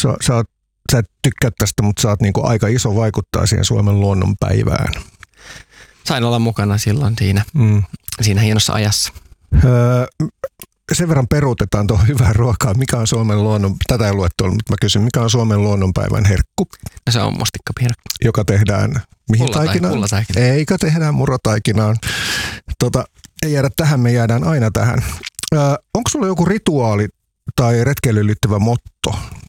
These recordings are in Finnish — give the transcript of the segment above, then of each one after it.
Sä et tykkää tästä, mutta sä oot niinku aika iso vaikuttaa siihen Suomen luonnonpäivään. Sain olla mukana silloin siinä hienossa ajassa. Sen verran peruutetaan tuohon hyvään ruokaan. Mikä on Suomen tätä ei luettu, mutta mä kysyn, mikä on Suomen luonnonpäivän herkku? No se on mustikkapiirakka. Joka tehdään mihin taikinaan? Pullataikinaan. Eikä tehdään murotaikinaan. Ei jäädä tähän, me jäädään aina tähän. Onko sulla joku rituaali tai retkeilyyn liittyvä motto?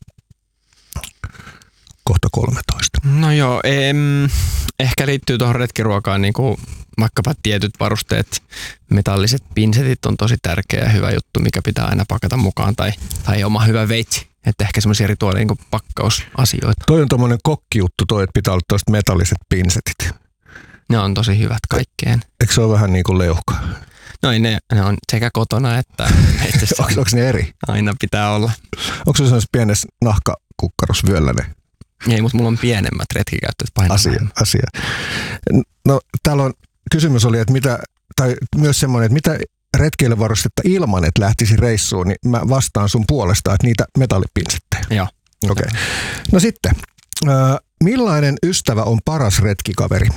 Kohta 13. No joo, ehkä liittyy tuohon retkiruokaan niin kuin vaikkapa tietyt varusteet. Metalliset pinsetit on tosi tärkeä ja hyvä juttu, mikä pitää aina pakata mukaan tai oma hyvä veitsi. Että ehkä semmoisia rituaaleja niin kuin pakkausasioita. Toi on tommonen kokkijuttu että pitää olla tosta metalliset pinsetit. Ne on tosi hyvät kaikkeen. Eikö se ole vähän niin kuin leuhka? No ne on sekä kotona että metsässä. Onko ne eri? Aina pitää olla. Onko se sellaisessa pienessä nahkakukkarusvyöllä ne? Ei, mutta mulla on pienemmät retkikäyttöt painaa. Asia. No täällä on kysymys oli, että tai myös semmoinen, että mitä retkeilyvarustetta ilman, että lähtisi reissuun, niin mä vastaan sun puolesta, että niitä metallipinsettejä. Joo. Okei. No sitten, millainen ystävä on paras retkikaveri?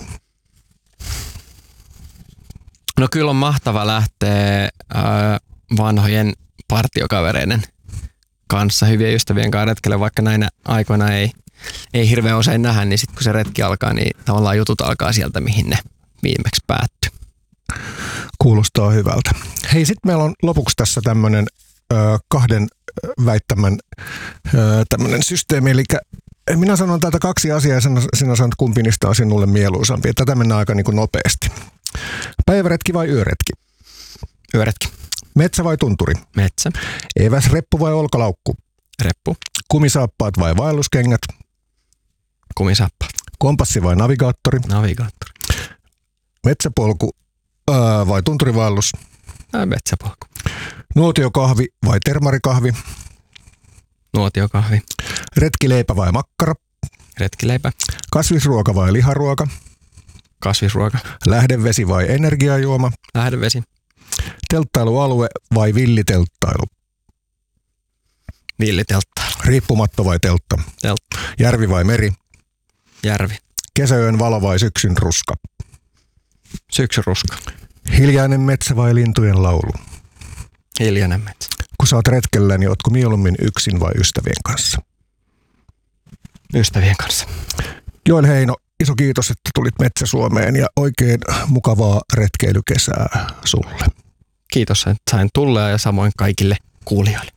No kyllä on mahtava lähteä vanhojen partiokavereiden kanssa, hyvien ystävien kanssa retkelle, vaikka näinä aikoina ei hirveän usein nähdä, niin sitten kun se retki alkaa, niin tavallaan jutut alkaa sieltä, mihin ne viimeksi päättyy. Kuulostaa hyvältä. Hei, sitten meillä on lopuksi tässä tämmöinen kahden väittämän tämmöinen systeemi, eli minä sanon täältä kaksi asiaa ja sinä sanot, kumpi niistä on sinulle mieluisampi. Tätä mennään aika niin kuin nopeasti. Päiväretki vai yöretki? Yöretki. Metsä vai tunturi? Metsä. Eväsreppu vai olkalaukku? Reppu. Kumisaappaat vai vaelluskengät? Kumisaappaat. Kompassi vai navigaattori? Navigaattori. Metsäpolku vai tunturivaellus? Metsäpolku. Nuotiokahvi vai termarikahvi? Nuotiokahvi. Retkileipä vai makkara? Retkileipä. Kasvisruoka vai liharuoka? Kasvisruoka. Lähdevesi vai energiajuoma? Lähdevesi. Telttailualue vai villitelttailu? Villitelttailu. Riippumatto vai teltta? Teltta. Järvi vai meri? Järvi. Kesäyön valo vai syksyn ruska? Syksyn ruska. Hiljainen metsä vai lintujen laulu? Hiljainen metsä. Kun sä oot retkellä, niin ootko mieluummin yksin vai ystävien kanssa? Ystävien kanssa. Joel Heino, iso kiitos, että tulit Metsä-Suomeen ja oikein mukavaa retkeilykesää sulle. Kiitos, että sain tulla ja samoin kaikille kuulijoille.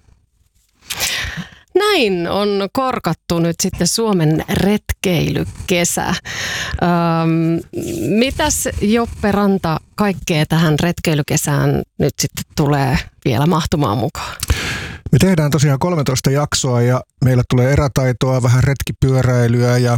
Näin on korkattu nyt sitten Suomen retkeilykesä. Mitäs Joppe Ranta kaikkea tähän retkeilykesään nyt sitten tulee vielä mahtumaan mukaan? Me tehdään tosiaan 13 jaksoa ja meillä tulee erätaitoa, vähän retkipyöräilyä ja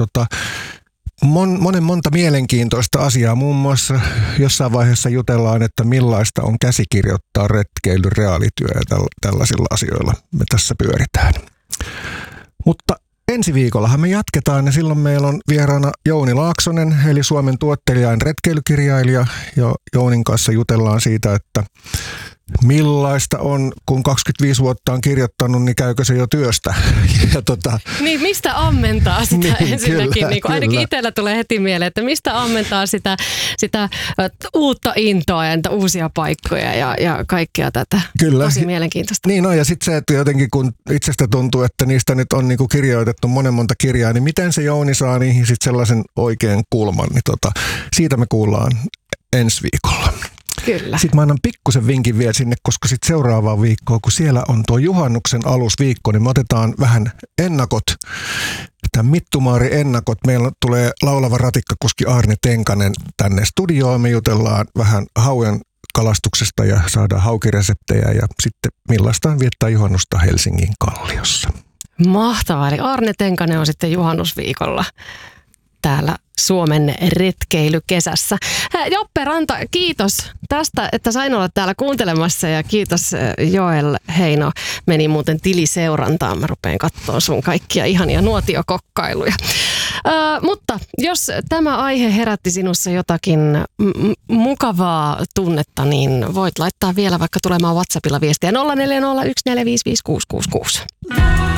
monta mielenkiintoista asiaa. Muun muassa jossain vaiheessa jutellaan, että millaista on käsikirjoittaa retkeily, reaalityö ja tällaisilla asioilla me tässä pyöritään. Mutta ensi viikollahan me jatketaan ja silloin meillä on vieraana Jouni Laaksonen, eli Suomen tuottelijain retkeilykirjailija. Ja Jounin kanssa jutellaan siitä, että millaista on, kun 25 vuotta on kirjoittanut, niin käykö se jo työstä? Niin, mistä ammentaa sitä niin, ensinnäkin? Niin ainakin itsellä tulee heti mieleen, että mistä ammentaa sitä uutta intoa ja uusia paikkoja ja kaikkea tätä. Kyllä. Tosi mielenkiintoista. Niin on, ja sitten se, että jotenkin kun itsestä tuntuu, että niistä nyt on niinku kirjoitettu monta kirjaa, niin miten se Jouni saa niihin sitten sellaisen oikean kulman, niin siitä me kuullaan ensi viikolla. Kyllä. Sitten mä annan pikkusen vinkin vielä sinne, koska sitten seuraavaan viikkoon, kun siellä on tuo juhannuksen alusviikko, niin me otetaan vähän ennakot, tämän Mittumaari-ennakot. Meillä tulee laulava ratikkakuski Aarne Tenkanen tänne studioon. Me jutellaan vähän hauen kalastuksesta ja saadaan haukireseptejä ja sitten millaista on viettää juhannusta Helsingin Kalliossa. Mahtavaa, eli Aarne Tenkanen on sitten juhannusviikolla täällä Suomen retkeilykesässä. Joppe Ranta, kiitos tästä, että sain olla täällä kuuntelemassa ja kiitos Joel Heino. Meni muuten tiliseurantaan. Mä rupean katsoa sun kaikkia ihania nuotiokokkailuja. Mutta jos tämä aihe herätti sinussa jotakin mukavaa tunnetta, niin voit laittaa vielä vaikka tulemaan WhatsAppilla viestiä 0401455666.